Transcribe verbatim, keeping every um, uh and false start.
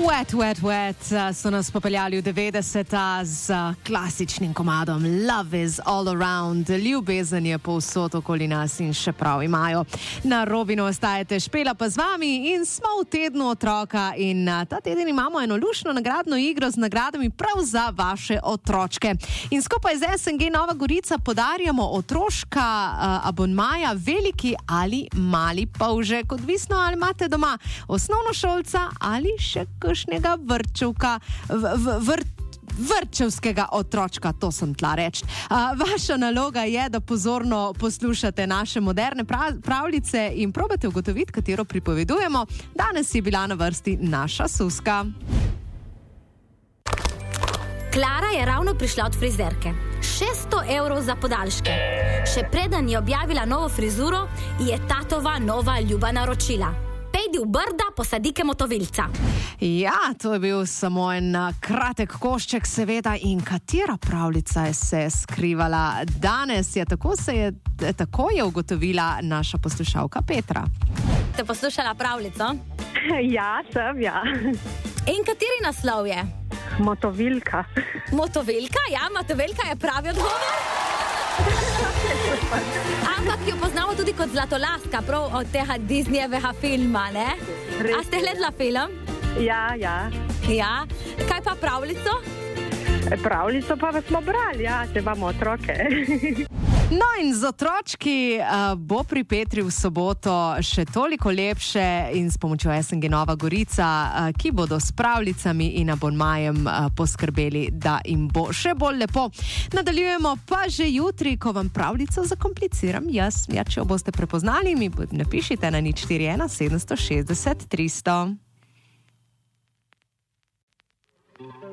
Wet, wet, wet so nas popeljali v devetdeseta z klasičnim komadom Love is all around. Ljubezen je povsod okoli nas in še prav imajo. Na Robinu ostajate Špela pa z vami in smo v tednu otroka in ta teden imamo eno luštno nagradno igro z nagradami prav za vaše otročke. In skupaj z S N G Nova Gorica podarjamo otroška uh, abonmaja veliki ali mali polžek, odvisno ali imate doma osnovnošolca ali še kakšnega vrčevka, v, v, vr, vrčevskega otročka, to sem tla reči. Uh, vaša naloga je, da pozorno poslušate naše moderne prav, pravljice in probate ugotoviti, katero pripovedujemo. Danes je bila na vrsti naša Suska. Klara je ravno prišla od frizerke. šeststo evrov za podaljške. Še preden je objavila novo frizuro, je tatova nova ljuba naročila. Pejdi v Brda, posadike motovilca. Ja, to je bil samo en kratek košček, seveda, in katera pravljica je se skrivala danes, je tako, se je, tako je ugotovila naša poslušalka Petra. Ste poslušala pravljico? Ja, sem, ja. In kateri naslov je? Motovilka. Motovilka, ja, motovilka je pravi odgovor. Ampak jo poznamo tudi kot Zlatolaska, prav od tega Disneyjevega filma, ne? A ste gledala film? Ja, ja. Ja, kaj pa pravljico? Pravljico pa smo brali, ja, če imamo otroke. No in z otročki uh, bo pri Petri v soboto še toliko lepše in s pomočjo S N G Nova Gorica, uh, ki bodo s pravljicami in abonmajem uh, poskrbeli, da jim bo še bolj lepo. Nadaljujemo pa že jutri, ko vam pravljico zakompliciram jaz. Ja, če jo boste prepoznali, mi napišite na nič štiri ena sedem šest šest tristo.